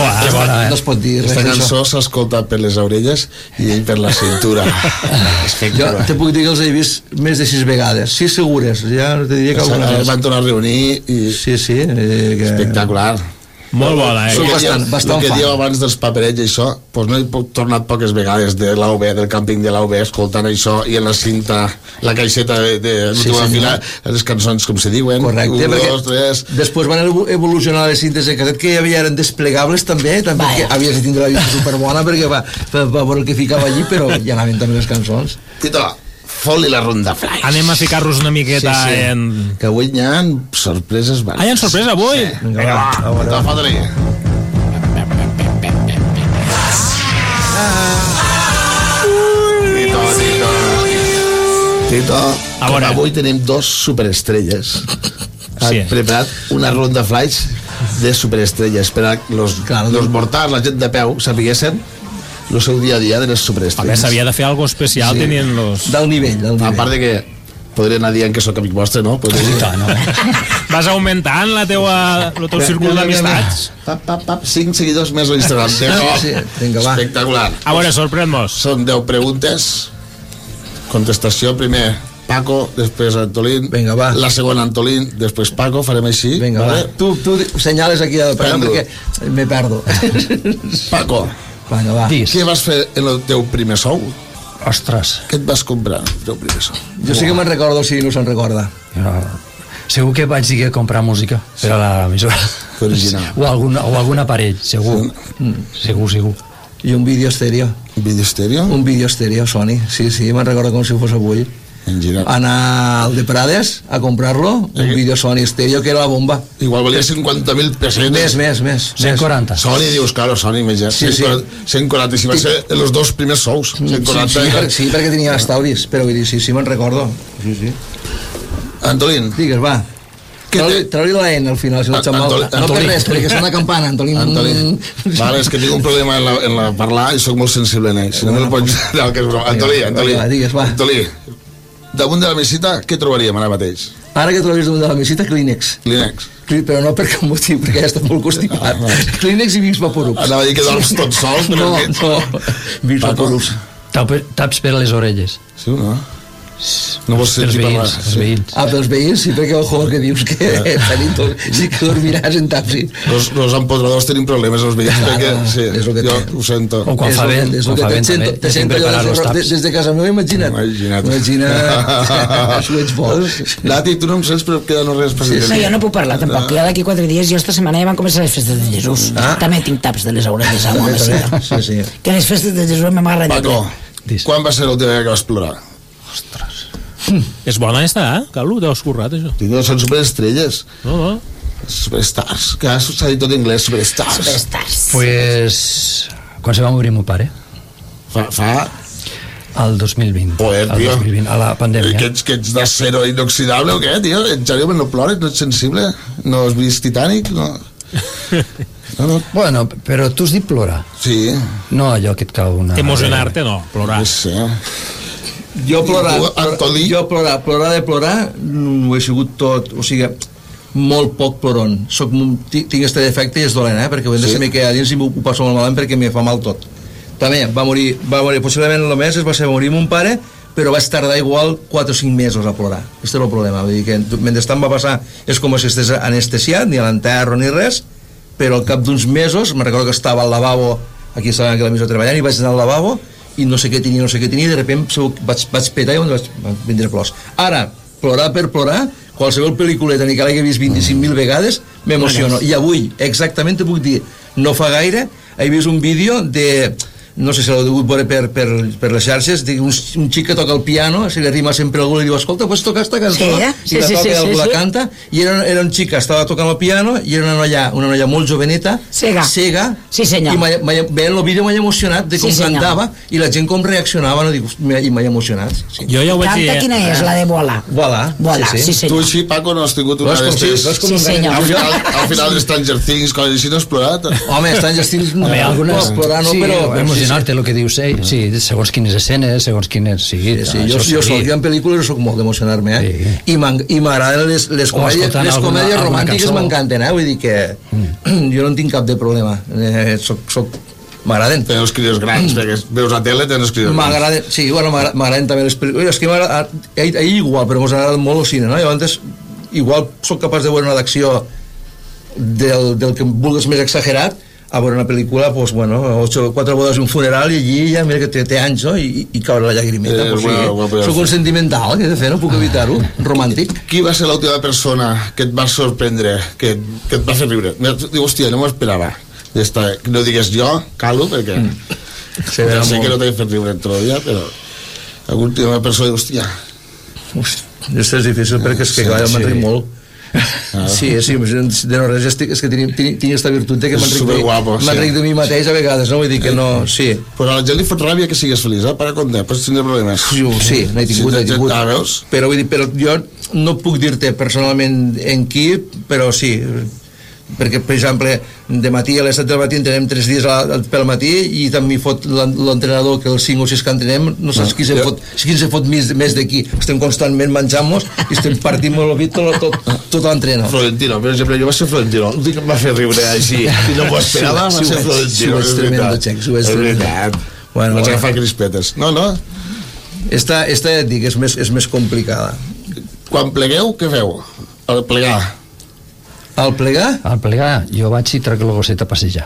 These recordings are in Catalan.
No es pot dir res. Aquesta cançó s'escolta per les orelles i ell per la cintura. Jo te puc dir que els he vist més de 6 vegades, 6 segures, ja te diria que alguna més. Van tornar a reunir i... Sí, espectacular. Molt bona, Són bastant el que dieu abans dels paperets i això, doncs no he tornat poques vegades de l'AUB, del càmping de l'AUB, escoltant això i en la cinta, la caixeta de l'última fila, les cançons com se diuen. Correcte, perquè després van evolucionar les cintes de caset que ja eren desplegables també que havies de tindre la vista superbona perquè va veure el que ficava allí, però ja anaven també les cançons. Tito, fot-li la ronda flaix. Anem a ficar-nos una miqueta en... Que avui hi ha sorpreses. Ah, hi ha sorpresa avui? Vinga, va, fot-li. Tito, com avui tenim 2 superestrelles. Han preparat una ronda flaix de superestrelles per a los mortals, la gent de peu, sapiguessin el seu dia a dia de les superestrelles. S'havia de fer alguna especial tenint los... Del nivell. A part de que podria anar dient que sóc amic vostre, no? Vas augmentant el teu círcul d'amistats. 5 seguidors més a Instagram. Espectacular. A veure, sorprèn-nos. Són 10 preguntes. Contestació, primer Paco, després Antolín. Vinga, va. La segona Antolín, després Paco, farem així. Vinga, va. Tu senyales aquí a perquè me perdo. Paco, vinga, va. Què vas fer en el teu primer sou? Ostres. Què et vas comprar el teu primer sou? Jo sí que me'n recordo, si no se'n recorda. Segur que vaig dir que comprar música per a l'emissora. O algun aparell, segur. Segur. I un vídeo estèreo. Un vídeo estèreo? Un vídeo estèreo, Sony. Sí, me'n recordo com si fos avui. Anar al de Prades a comprar-lo, un vídeo Sony estèreo que era la bomba. Igual valia 50.000 pessetes. Més. 140. Sony, dius, claro, Sony, més ja. 140, si van ser els 2 primers sous. 140. Sí, perquè tenia estalvis, però vull dir, sí, me'n recordo. Sí. Antolín. Digues, va. Treu-li la N al final, si no et sap mal. No per res, perquè sona campana, Antolín. Vale, és que tinc un problema en la parlar i sóc molt sensible en ell. Si no me lo pots... Antolí, damunt de la mesita, què trobaríem ara mateix? Ara que trobis damunt de la mesita, Kleenex. Però no per cap motiu, perquè ja està molt constipat. Kleenex i Vicks Vaporub. Anava a dir que dorms tot sols. No. Vicks Vaporub. Taps per les orelles. Sí o no? No vols sentir parlar. Pels veïns, sí, perquè ojo que dius que sí que dormiràs en taxi. Los empodradors tenim problemes, els veïns, perquè és el que jo ho sento. O quan fa vent, te sento des de casa meva, imagina't. S'ho ets bo. Nati, tu no em sents, però queda no res per dir. No, jo no puc parlar tampoc, ja d'aquí 4 dies, jo esta setmana ja van començar les festes de Jesús. També tinc taps de les orelles a la mesita. Que les festes de Jesús m'amarren. Paco, quan va ser l'última vegada que vas plorar? Ostres. És bona esta, Carlo? T'ho has currat, això. Són superestrelles. No. Superstars, que s'ha dit tot en anglès, superstars. Pues quan se va morir mon pare? Fa... Al 2020. Joder, tio. Al 2020, a la pandèmia. Que ets d'acero inoxidable o què, tio? En sèrio, no plores, no ets sensible? No has vist Titanic? No. Bueno, però tu has dit plorar. Sí. No allò que et cau una... Emocionar-te, no, plorar. Sí. Jo plorar de plorar no ho he sigut tot, o sigui, molt poc ploron. Tinc este defecte i és dolent, perquè ho hem de saber que a dins i m'ho passo molt malament perquè me fa mal tot. També va morir possiblement el mes va ser morir mon pare, però vaig tardar igual 4 o 5 mesos a plorar. Aquest és el problema, vull dir que mentrestant va passar, és com si estigués anestesiat, ni a l'enterro ni res, però al cap d'uns mesos, me'n recordo que estava al lavabo, aquí estava aquí a la mesa treballant, i vaig anar al lavabo i no sé què tenia, i de repente vaig petar i vaig vindre plors. Ara, plorar per plorar, qualsevol pel·lículeta ni que l'hagi vist 25.000 vegades, m'emociono. I avui, exactament te puc dir, no fa gaire, he vist un vídeo de... no sé si l'heu degut veure per les xarxes, un xic que toca el piano, se li arrima sempre algú i li diu, escolta, pues toca esta cançó, i la toca i algú la canta, i era un xic que estava tocant el piano, i era una noia molt joveneta, cega, sí senyor, i veient el vídeo m'ha emocionat de com cantava, i la gent com reaccionava, i m'ha emocionat. Jo ja ho vaig dir... Canta quina és, la de Voila, sí senyor. Tu així, Paco, no has tingut una d'estes... Sí senyor. Al final de Stranger Things, quan així no has plorat? Home, Stranger Things no, explorar no, però emocionar-te, el que dius, sí, segons quines escenes, segons quines... Sí, jo soc en pel·lícules soc molt d'emocionar-me, i m'agraden les comèdies romàntiques, m'encanten, vull dir que jo no en tinc cap de problema, m'agraden. Tenen els crios grans, perquè veus a tele, tenen els crios grans. Sí, bueno, m'agraden també les pel·lícules, és que ahir igual, però m'ha agradat molt el cine, no? Llavors, igual soc capaç de veure una d'acció del que vulguis més exagerat, a veure una pel·lícula, doncs, bueno, 4 bodes i un funeral, i allí ja, mira que té anys, no? I caure la llagrimeta, soc un sentimental, què he de fer, no puc evitar-ho, romàntic. Qui va ser l'última persona que et va sorprendre, que et va fer riure? Diu, hòstia, no m'ho esperava. No digues jo, calo, perquè sé que no t'he fet riure tot el dia, però l'última persona, hòstia. Això és difícil, perquè és que m'han rit molt. Sí, de no res, és que tinc aquesta virtut que m'enric de mi mateix a vegades, no? Vull dir que no, sí. Però a la gent li fot ràbia que sigues feliç, para compte, pots tenir problemes. Sí, n'he tingut. Però vull dir, jo no puc dir-te personalment en qui, però sí, perquè per exemple de matí a les 7 del matí entrenem 3 dies pel matí i també fot l'entrenador que els 5 o 6 que entrenem no saps qui se fot més d'aquí, estem constantment menjant-nos i estem partint molt el tot l'entrenador. Florentino, per exemple, jo va ser Florentino, l'últim que em va fer riure així i no m'ho esperava, va ser Florentino. S'ho tremendo, Xec, s'ho és tremendo. Vaig agafar crispetes. No? Esta ja et dic, és més complicada. Quan plegueu, què feu? Al plegar? Al plegar? Al plegar, jo vaig i trec el gosset a passejar.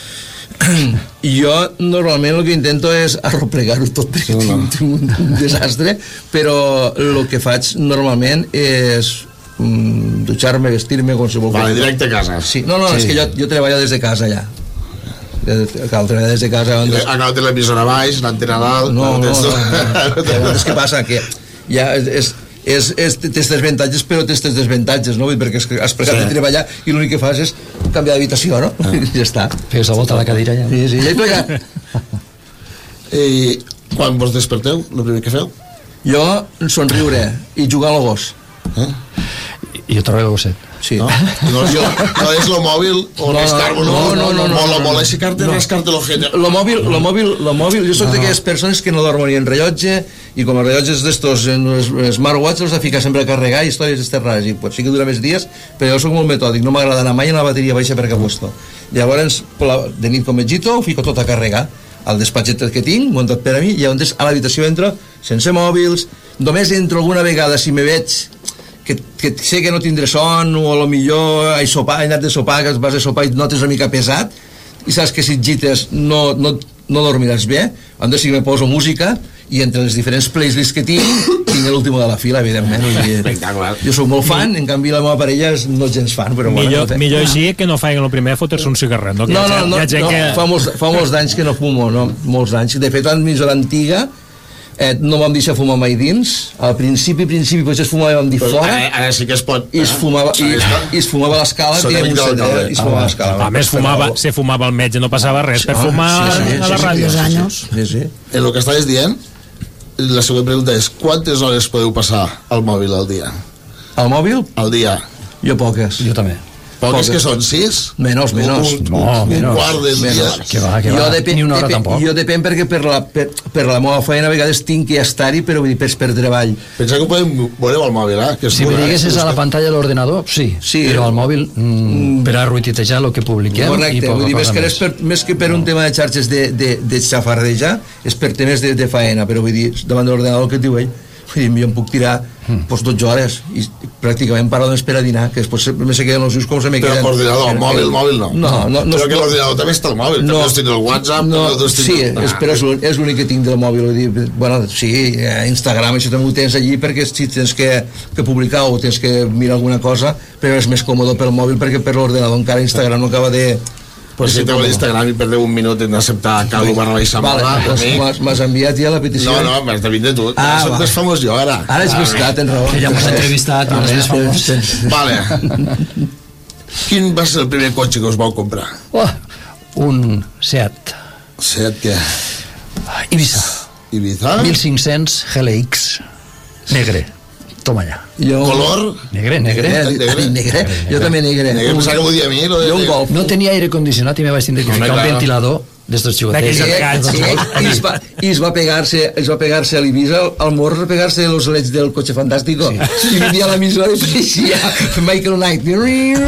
Jo normalment el que intento és arroplegar-ho tot perquè tinc un desastre, però el que faig normalment és dutxar-me, vestir-me, qualsevol cosa. Vale, directe a casa. Sí. No, és que jo treballo des de casa ja. Cal treballar des de casa. Acaba de l'emissora baix, l'antena dalt. No. És que passa que ja tens desavantatges, però tens desavantatges, no? Perquè has plegat de treballar i l'únic que fas és canviar d'habitació, no? I ja està. Fes la volta a la cadira ja. Sí, ja he plegat. I quan vos desperteu, el primer que feu? Jo somriure i jugar al gos. I jo trobo el gosset. Sí. No és lo mòbil o rascar-vos molt aixecar-te, rascar-te l'ojete. Lo mòbil, jo soc d'aquelles persones que no dormo ni en rellotge, i com els rellotges d'estos en smartwatch els ha ficat sempre a carregar i històries d'estes rares, i pot ser que dura més dies, però jo soc molt metòdic, no m'agrada anar mai en la bateria baixa perquè apuesto. Llavors, de nit com metgito, ho fico tot a carregar al despatxet que tinc, muntat per a mi, i llavors a l'habitació entro sense mòbils, només entro alguna vegada si me veig que sé que no tindré son, o a lo millor he anat de sopar, que vas a sopar i notes una mica pesat, i saps que si et gites no dormiràs bé, doncs sí que me poso música, i entre les diferents playlists que tinc l'últim de la fila, evidentment. Jo soc molt fan, en canvi la meva parella no gens fan, però millor així que no faig el primer fotre-se un cigarret. No, fa molts d'anys que no fumo, molts d'anys. De fet, l'emissora antiga no vam deixar fumar mai dins. Al principi potser es fumava dir fora, ara sí que es pot, i es fumava a l'escala, a més se fumava al metge, no passava res per fumar a la ràdio. En el que estaves dient, la següent pregunta és: quantes hores podeu passar al mòbil al dia? Al mòbil? Al dia. Jo poques. Jo també. Poques que són 6? Menys. Un quart del dia. Jo depèn una hora tampoc. Jo depèn perquè per la meva feina a vegades tinc que estar-hi, però vull dir, per treball. Pensa que ho podem veure al mòbil, Si me diguessis a la pantalla de l'ordenador, sí, però al mòbil per a ruititejar el que publiquem. Correcte, vull dir, més que per un tema de xarxes de xafardejar, és per temes de faena, però vull dir, davant de l'ordenador que et diu ell, jo em puc tirar 12 hores i pràcticament paro només per a dinar, que després me se queden els ulls com se me queden. Però l'ordinador, el mòbil no. Però que l'ordinador també està al mòbil, també has tingut el WhatsApp. Sí, però és l'únic que tinc del mòbil. Bueno, sí, Instagram, això també ho tens allí perquè si tens que publicar o tens que mirar alguna cosa, però és més còmode pel mòbil perquè per l'ordenador encara Instagram no acaba de... Pues si teu l'Instagram i perdeu un minut en acceptar Calu / Mola, m'has enviat ja la petició? No, m'has de vindre tu. Soc més famós jo, ara. Ara és veritat, tens raó. Que ja m'has entrevistat i més famós. Vale. Quin va ser el primer cotxe que us vau comprar? Un Seat. Seat què? Ibiza. 1500 GLX. Negre. Toma ya. ¿Color? Negre. Yo también negre. Pensaba que podía a mí. No tenía aire acondicionat i me vaig tindre que ficar un ventilador d'estos xicotets. I es va pegar-se a l'Ibiza al morro, a pegar-se los leds del Coche Fantástico, i venia a l'emissora i pareixia Michael Knight, jo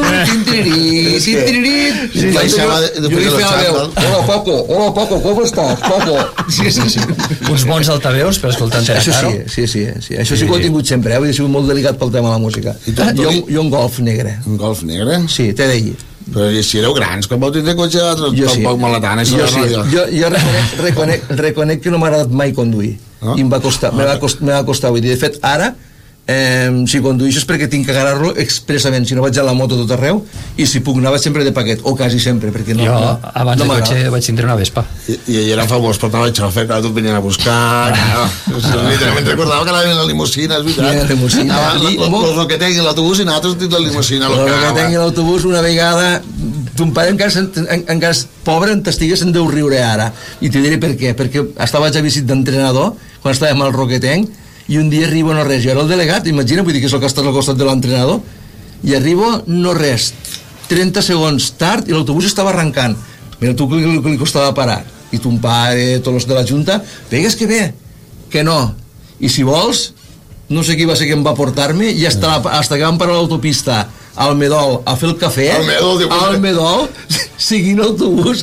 li feia la veu, hola Paco, com estàs, Paco? Uns bons altaveus per escoltar en Caro. Sí, això sí que ho he tingut sempre, he sigut molt delicat pel tema de la música. Jo un Golf negre. Un Golf negre? Sí, t'he de dir. Però si éreu grans, com vau tindre cotxe tampoc maletana, això jo reconec que no m'ha agradat mai conduir, i m'ha costat, vull dir, de fet ara si conduïixo és perquè tinc que agarrar-lo expressament, si no vaig a la moto tot arreu, i si puc anar vaig sempre de paquet, o quasi sempre, perquè no, jo abans de cotxe vaig tindre una Vespa i era famós, portava el xofer, que tot venien a buscar, literalment recordava que anaven a la limusina, és veritat, el Roqueteng i l'autobús, i nosaltres dins la limusina, el Roqueteng i l'autobús, una vegada ton pare encara pobre t'estigués en deu riure ara, i t'hi diré per què, perquè estava ja visit d'entrenador quan estàvem al Roqueteng, i un dia arribo no res, jo era el delegat, imagina, vull dir que és el que estàs al costat de l'entrenador, i arribo no res, 30 segons tard i l'autobús estava arrencant, mira tu que li costava parar, i ton pare, tots els de la junta, vegues que bé, que no, i si vols, no sé qui va ser que em va portar-me, i hasta que vam parar l'autopista al Medol a fer el cafè, al Medol seguint l'autobús,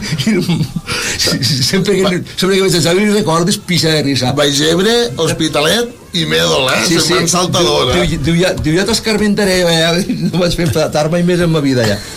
sempre que vaig a saber li recordes pixa de risa. Vallcebre, Hospitalet i Medol, setmana saltadora. Diu, ja t'escarmentaré, no vaig fer tard mai més en ma vida, ja.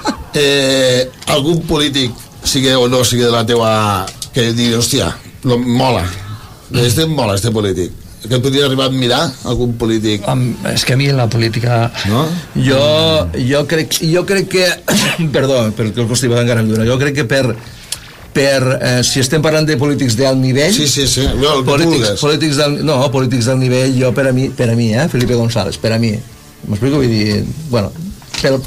Algun polític, sigui o no sigui de la teua, que digui, hòstia, mola, este polític, que et podria arribar a admirar algun polític? És que a mi la política... No? Jo crec que... Perdó, perquè el costi va encara em dura. Jo crec que si estem parlant de polítics d'alt nivell... Sí. Polítics d'alt nivell, jo per a mi, Felipe González, per a mi. M'explico? Vull dir, bueno... pel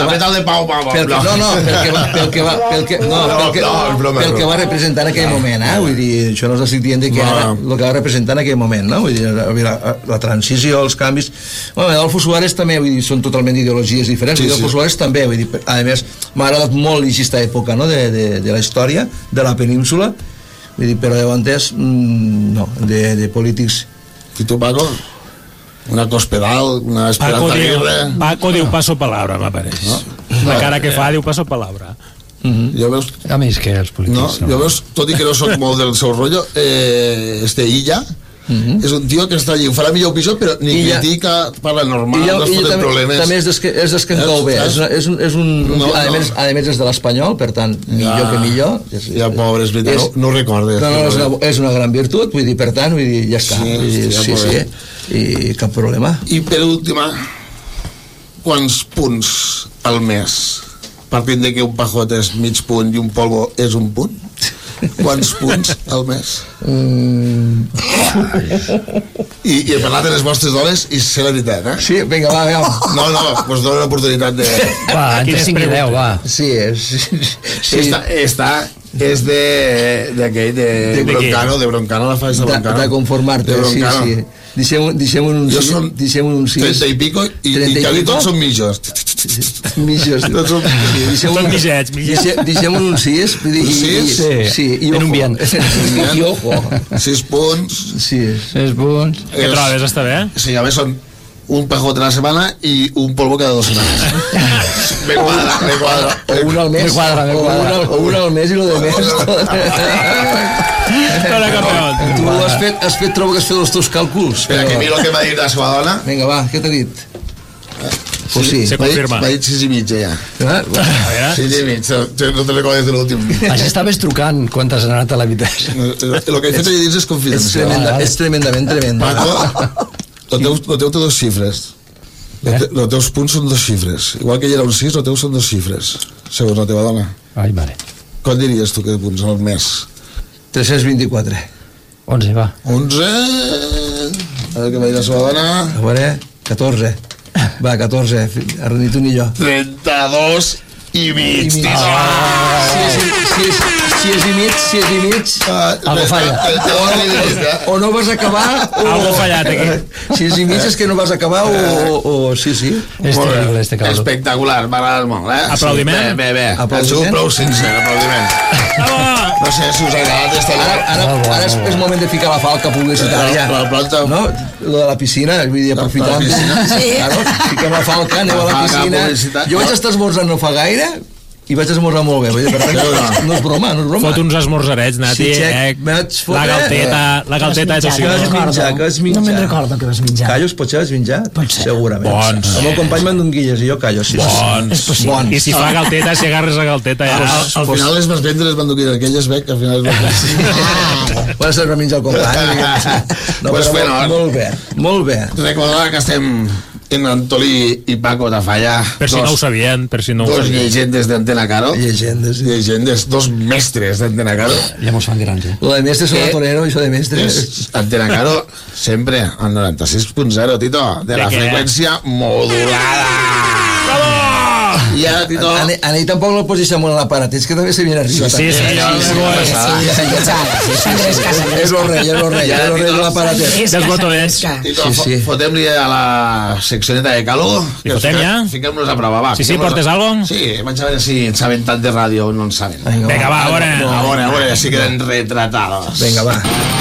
que va representar en aquell moment, vull dir, això no estic dient que ara el que va representar en aquell moment, no? Vull dir, la transició, els canvis, Adolfo Suárez també, vull dir, són totalment ideologies diferents, Adolfo Suárez també, vull dir, a més m'ha agradat molt aquesta època, no?, de la història de la península, vull dir, però llavors no, de polítics. I tu, Paco? Una Cospedal, una Esperanza Aguirre. Paco diu paso palabra, m'apareix. La cara que fa diu paso palabra. Jo veus... A més que els polítics... Jo veus, tot i que no soc molt del seu rotllo, Illa és un tio que està allí, ho farà millor pitjor, però ni critica, parla normal, no es foten problemes. També és des que en cau bé. A més és de l'Espanyol, per tant, millor que millor. Ja, pobre, és veritat, no ho recordes. És una gran virtut, vull dir, per tant, ja està. Sí. I cap problema. I per última, quants punts al mes, partint de que un pajot és mig punt i un polvo és un punt, quants punts al mes? I he parlat de les vostres dones i sé la veritat, Sí, vinga, va. No, pues dono l'oportunitat de... Va, entre 5 i 10, va. Sí. Esta és d'aquell de Broncano, la faig de Broncano. De conformar-te, sí. Deixem un 6. 30 i pico i quasi tots són mitjos. Tots són mitjets. Deixem un 6. Sí, en un bien. I ojo. 6 punts. 6 punts. Què trobes, està bé? Sí, a més són un pajot a la setmana i un polvo cada 2 setmanes. Me quadra. O un al mes. O un al mes i lo de mes. Tu has fet, trobo que has fet els teus càlculs. Espera, que miro el que m'ha dit la seva dona. Vinga, va, què t'ha dit? Pues sí, se confirma. M'ha dit 6 i mig, ja. 6 i mig, no te recordes de l'últim. Així estaves trucant quan t'has anat a l'habitació. El que he fet allà dins és confidencial. És tremendament. El teu té 2 xifres. Els teus punts són 2 xifres. Igual que ell era un 6, els teus són 2 xifres, segons la teva dona. Ai, mare. Com diries tu que punts al mes? 324. 11, va. 11. A veure què va dir la seva dona. A veure, 14. Va, 14. Ni tu ni jo. 32 i mig. Sí. si és i mig algo falla o no vas acabar algo fallat aquí. Si és i mig és que no vas acabar o sí és terrible este caldo. Espectacular, m'agrada molt, Aplaudiment. Bé, ha sigut prou sincer, aplaudiment. No sé si us ha agradat. Ara és moment de ficar la falca publicitària, no? Lo de la piscina, vull dir, aprofitant. Claro, fiquem la falca, aneu a la piscina. Jo vaig estar esmorzant no fa gaire i vaig esmorzar molt bé, per tant no és broma. Fot uns esmorzarets, Nati, la galteta de toció. Què vas menjar? No me'n recordo que vas menjar. Callos, potser has menjat? Segurament. Bons. El meu company me'n d'un guilles i jo callo. Bons. I si fa galteta, si agarres la galteta ja... Al final les vas vendre les manduquines aquelles, que al final es va... Bueno, se'ls va menjar el company. Molt bé. Recordar que estem en Antolí i Paco Tafalla, per si no ho sabien, dos llegendes d'Antena Caro, llegendes, dos mestres d'Antena Caro. Ja mos fan grans, Lo de mestres són a Torero, això de mestres. Antena Caro sempre al 96.0, Tito, de la freqüència modulada. I ara, Tito... A ell tampoc no posis molt a l'aparat, és que també se viene arriba. Sí. És lo rei de l'aparatet. Dels botonets. Tito, fotem-li a la seccioneta de calor. I fotem ja? Fiquem-nos a prova, va. Sí, portes algo? Sí, vaig a veure si en saben tant de ràdio o no en saben. Vinga, va, a veure. A veure, si queden retratados. Vinga, va.